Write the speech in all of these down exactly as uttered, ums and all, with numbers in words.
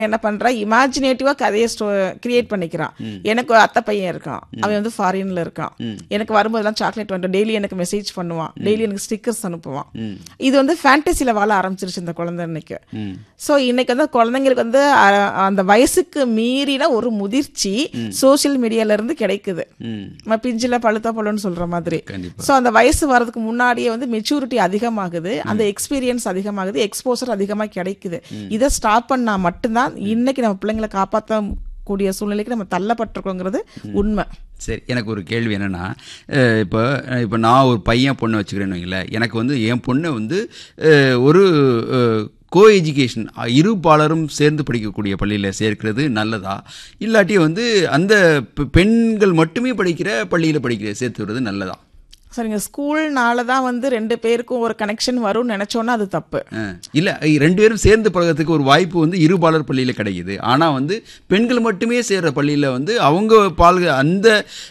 என்ன பண்றான், இமேஜினேட்டிவா கதையை கிரியேட் பண்ணிக்கிறான். எனக்கு ஒரு அத்தை பையன் இருக்கான், அவன் வந்து ஃபாரின்ல இருக்கான், எனக்கு வரும்போதெல்லாம் சாக்லேட் வந்து டெய்லி எனக்கு மெசேஜ் பண்ணுவான், டெய்லி எனக்கு ஸ்டிக்கர்ஸ் அனுப்புவான். இது வந்து ஃபேண்டசியில வாழ ஆரம்பிச்சிருச்சு இந்த குழந்தை இன்னைக்கு. ஸோ இன்னைக்கு வந்து குழந்தைங்களுக்கு வந்து அந்த வயசுக்கு மீறின ஒரு முதிர்ச்சி சோசியல் மீடியால இருந்து கிடைக்குது. நம்ம பிஞ்சில பழுத்த பழம்னு சொல்ற மாதிரி. ஸோ அந்த வயசு வர்றதுக்கு முன்னாடியே வந்து மெச்சூரிட்டி அதிகமாகுது, அந்த எக்ஸ்பீரியன்ஸ் அதிகமாகுது, எக்ஸ்போசர் அதிகமாக கிடைக்குது. இதை ஸ்டாப் பண்ணா மட்டும்தான் இன்னைக்கு நம்ம பிள்ளைங்களை காப்பாற்ற கூடிய சூழ்நிலைக்கு நம்ம தள்ளப்பட்டிருக்கோங்கிறது உண்மை. சரி, எனக்கு ஒரு கேள்வி என்னென்னா, இப்போ இப்போ நான் ஒரு பையன் பொண்ணை வச்சுக்கிறேன்னு வைங்களேன். எனக்கு வந்து என் பொண்ணை வந்து ஒரு கோ எஜுகேஷன் இரு பாலரும் சேர்ந்து படிக்கக்கூடிய பள்ளியில் சேர்க்கிறது நல்லதா, இல்லாட்டி வந்து அந்த பெண்கள் மட்டுமே படிக்கிற பள்ளியில் படிக்கிற சேர்த்து விடுறது நல்லதா? சரிங்க, ஸ்கூல்னால தான் வந்து ரெண்டு பேருக்கும் ஒரு கனெக்ஷன் வரும்னு நினைச்சோன்னா அது தப்பு இல்லை. ரெண்டு பேரும் சேர்ந்து பழகிறதுக்கு ஒரு வாய்ப்பு வந்து இருபாலர் பள்ளியில் கிடைக்குது. ஆனால் வந்து பெண்கள் மட்டுமே சேர்கிற பள்ளியில் வந்து அவங்க பால் அந்த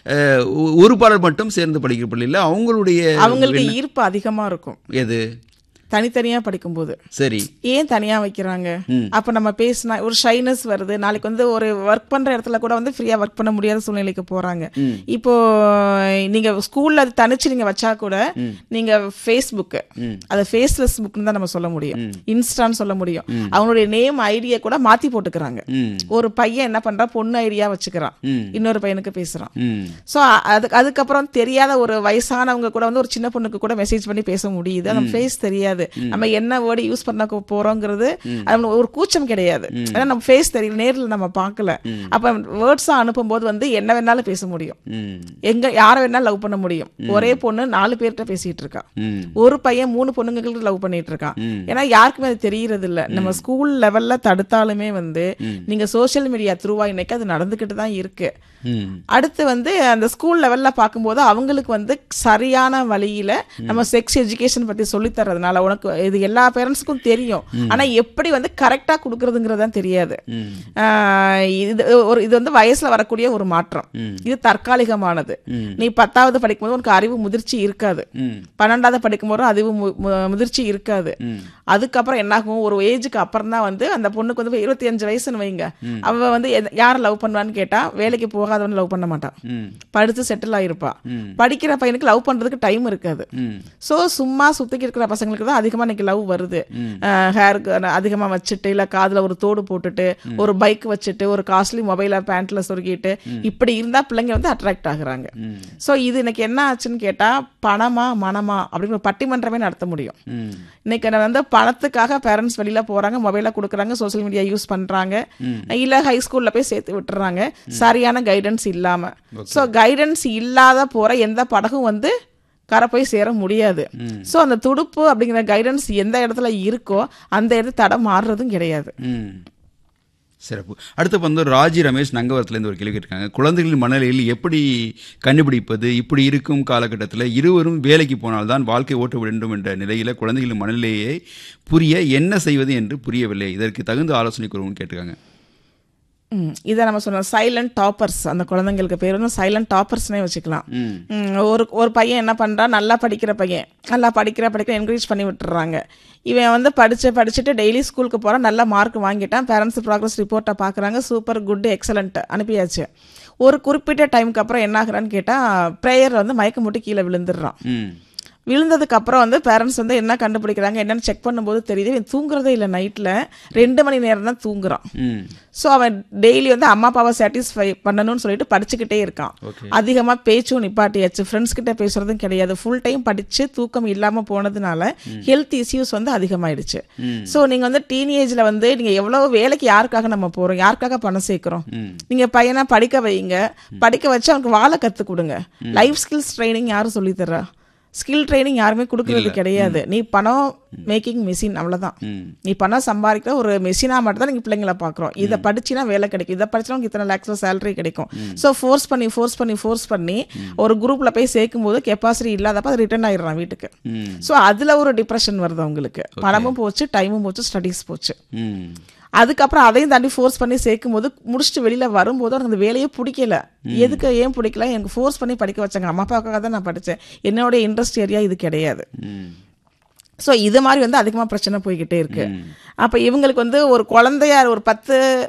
ஒரு பாலர் மட்டும் சேர்ந்து படிக்கிற பள்ளியில் அவங்களுடைய அவங்களுக்கு ஈர்ப்பு அதிகமாக இருக்கும். எது தனித்தனியா படிக்கும்போது. சரி, ஏன் தனியா வைக்கிறாங்க? அப்ப நம்ம பேசினா ஒரு ஷைனஸ் வருது. நாளைக்கு வந்து ஒரு ஒர்க் பண்ற இடத்துல கூட வந்து ஃப்ரீயா ஒர்க் பண்ண முடியாத சூழ்நிலைக்கு போறாங்க. இப்போ நீங்க ஸ்கூல்ல அது தனிச்சு நீங்க வச்சா கூட நீங்க ஃபேஸ்புக், அது ஃபேஸ்லெஸ் புக்னு தான் நம்ம சொல்ல முடியும், இன்ஸ்டான்னு சொல்ல முடியும். அவனுடைய நேம் ஐடியா கூட மாத்தி போட்டுக்கிறாங்க. ஒரு பையன் என்ன பண்றா, பொண்ணு ஐடியா வச்சுக்கிறான், இன்னொரு பையனுக்கு பேசுறான். சோ அது அதுக்கப்புறம் தெரியாத ஒரு வயசானவங்க கூட வந்து ஒரு சின்ன பொண்ணுக்கு கூட மெசேஜ் பண்ணி பேச முடியுது. நம்ம ஃபேஸ் தெரியாது, நம்ம என்ன வேர்டு யூஸ் பண்ண போறோங்கிறது ஒரு கூச்சம் கிடையாது. ஏன்னா நம்ம ஃபேஸ் தெரியல, நேரில் நம்ம பார்க்கல. அப்ப வேர்ட்ஸா அனுப்பும் போது வந்து என்ன வேணாலும் பேச முடியும், எங்க யார வேணாலும் லவ் பண்ண முடியும். ஒரே பொண்ணு நாலு பேர்கிட்ட பேசிட்டு இருக்கா, ஒரு பையன் மூணு பொண்ணுங்களுக்கு லவ் பண்ணிட்டு இருக்கான். ஏன்னா யாருக்குமே அது தெரியறது இல்ல. நம்ம ஸ்கூல் லெவல்ல தடுத்தாலுமே வந்து நீங்க சோசியல் மீடியா த்ரூவா இன்னைக்கு அது நடந்துகிட்டு தான் இருக்கு. அடுத்து வந்து அந்த ஸ்கூல் லெவல்ல பார்க்கும்போது அவங்களுக்கு வந்து சரியான வழியில நம்ம செக்ஸ் எஜுகேஷன் பத்தி சொல்லி தர்றதுனால உனக்கு இது எல்லா பேரண்ட்ஸுக்கும் தெரியும். ஆனா எப்படி வந்து கரெக்டா கொடுக்கறதுங்கிறதான் தெரியாது. இது ஒரு இது வந்து வயசுல வரக்கூடிய ஒரு மாற்றம். இது தற்காலிகமானது. நீ பத்தாவது படிக்கும்போது உனக்கு அறிவு முதிர்ச்சி இருக்காது, பன்னெண்டாவது படிக்கும் போது அறிவு முதிர்ச்சி இருக்காது. அதுக்கப்புறம் என்னாகும், ஒரு ஏஜுக்கு அப்புறம் தான் வந்து அந்த பொண்ணுக்கு வந்து இருபத்தி அஞ்சு வயசுன்னு வைங்க, அவ வந்து யார லவ் பண்ணுவான்னு கேட்டா வேலைக்கு போகாதவன் லவ் பண்ண மாட்டான், படிச்சு செட்டில் ஆயிருப்பா. படிக்கிற பையனுக்கு லவ் பண்றதுக்கு டைம் இருக்காது. சோ சும்மா சுத்திக்கு இருக்கிற பசங்களுக்கு தான் அதிகமா இன்னைக்கு லவ் வருது. ஹேருக்கு அதிகமா வச்சுட்டு, இல்ல காதுல ஒரு தோடு போட்டுட்டு, ஒரு பைக் வச்சுட்டு, ஒரு காஸ்ட்லி மொபைல பேண்ட்ல சொருகிட்டு, இப்படி இருந்தா பிள்ளைங்க வந்து அட்ராக்ட் ஆகுறாங்க. சோ இது இன்னைக்கு என்ன ஆச்சுன்னு கேட்டா, பணமா மனமா அப்படின்னு பட்டிமன்றமே நடத்த முடியும். இன்னைக்கு வந்து பணத்துக்காக பேரண்ட்ஸ் வெளியில போறாங்க, மொபைல கொடுக்குறாங்க, சோசியல் மீடியா யூஸ் பண்றாங்க, இல்ல ஹை ஸ்கூல்ல போய் சேர்த்து விட்டுறாங்க சரியான கைடன்ஸ் இல்லாம. சோ கைடன்ஸ் இல்லாத போற எந்த படகும் வந்து கரை போய் சேர முடியாது. சோ அந்த துடுப்பு அப்படிங்கிற கைடன்ஸ் எந்த இடத்துல இருக்கோ அந்த இடத்துல தடம் மாறுறதும் கிடையாது. சிறப்பு. அடுத்து வந்து ராஜி ரமேஷ் நங்கவரத்துலேருந்து ஒரு கேள்வி கேட்டிருக்காங்க. குழந்தைகளின் மனநிலையில் எப்படி கண்டுபிடிப்பது? இப்படி இருக்கும் காலகட்டத்தில் இருவரும் வேலைக்கு போனால்தான் வாழ்க்கை ஓட்ட வேண்டும் என்ற நிலையில் குழந்தைகளின் மனநிலையை புரிய என்ன செய்வது என்று புரியவில்லை, இதற்கு தகுந்த ஆலோசனை கூறுவோம்னு கேட்டிருக்காங்க. இதை நம்ம சொன்னோம் சைலண்ட் டாப்பர்ஸ். அந்த குழந்தைங்களுக்கு பேர் வந்து சைலண்ட் டாப்பர்ஸ்னே வச்சுக்கலாம். ஒரு ஒரு பையன் என்ன பண்றான், நல்லா படிக்கிற பையன், நல்லா படிக்கிற படிக்கிற என்கரேஜ் பண்ணி விட்டுறாங்க. இவன் வந்து படிச்சு படிச்சுட்டு டெய்லி ஸ்கூலுக்கு போறான், நல்ல மார்க் வாங்கிட்டான், பேரண்ட்ஸ் ப்ராக்ரஸ் ரிப்போர்ட்டை பார்க்குறாங்க, சூப்பர் குட் எக்ஸலண்ட் அனுப்பியாச்சு. ஒரு குறிப்பிட்ட டைமுக்கு அப்புறம் என்ன ஆகுறான்னு கேட்டால் ப்ரேயர் வந்து மயக்க முட்டி கீழே விழுந்துடுறான். விழுந்ததுக்கு அப்புறம் வந்து பேரண்ட்ஸ் வந்து என்ன கண்டுபிடிக்கிறாங்க, என்னன்னு செக் பண்ணும்போது தெரியுது இவன் தூங்குறதே இல்லை, நைட்ல ரெண்டு மணி நேரம் தான் தூங்குறான். ஸோ அவன் டெய்லி வந்து அம்மா அப்பாவை சாட்டிஸ்ஃபை பண்ணணும்னு சொல்லிட்டு படிச்சுக்கிட்டே இருக்கான். அதிகமா பேச்சும் நிப்பாட்டியாச்சு, ஃப்ரெண்ட்ஸ் கிட்ட பேசுறதும் கிடையாது, ஃபுல் டைம் படிச்சு தூக்கம் இல்லாம போனதுனால ஹெல்த் இஷ்யூஸ் வந்து அதிகமாயிடுச்சு. ஸோ நீங்க வந்து டீனேஜ்ல வந்து நீங்க எவ்வளவு வேலைக்கு யாருக்காக நம்ம போறோம், யாருக்காக பணம் சேர்க்கிறோம்? நீங்க பையனை படிக்க வைங்க, படிக்க வச்சு அவனுக்கு வாழ கத்து கொடுங்க. லைஃப் ஸ்கில்ஸ் ட்ரைனிங் யாரும் சொல்லி தர்றா? ஸ்கில் ட்ரைனிங் யாருமே கொடுக்கறது கிடையாது. நீ பணம் மேக்கிங் மெஷின், அவ்வளவுதான். நீ பணம் சம்பாதிக்கிற ஒரு மெஷினா மட்டும் தான் நீங்க பிள்ளைங்களை பாக்குறோம். இதை படிச்சுனா வேலை கிடைக்கும், இதை படிச்சா இத்தனை லேக்ஸ் சேலரி கிடைக்கும். ஸோ ஃபோர்ஸ் பண்ணி ஃபோர்ஸ் பண்ணி ஃபோர்ஸ் பண்ணி ஒரு குரூப்ல போய் சேர்க்கும் போது கெப்பாசிட்டி இல்லாதப்ப அது ரிட்டர்ன் ஆயிடுறான் வீட்டுக்கு. ஸோ அதுல ஒரு டிப்ரெஷன் வருது அவங்களுக்கு. பணமும் போச்சு, டைமும் போச்சு, ஸ்டடீஸ் போச்சு. அதுக்கப்புறம் அதையும் தாண்டி ஃபோர்ஸ் பண்ணி சேர்க்கும் போது முடிச்சுட்டு வெளியில வரும்போது அந்த வேலையே பிடிக்கல. எதுக்கு ஏன் பிடிக்கல, எனக்கு ஃபோர்ஸ் பண்ணி படிக்க வச்சாங்க, அம்மா அப்பாவுக்காக தான் நான் படித்தேன், என்னோட இன்ட்ரெஸ்ட் ஏரியா இது கிடையாது. ஸோ இது மாதிரி வந்து அதிகமாக பிரச்சனை போய்கிட்டே இருக்கு. அப்போ இவங்களுக்கு வந்து ஒரு குழந்தையார் ஒரு பத்து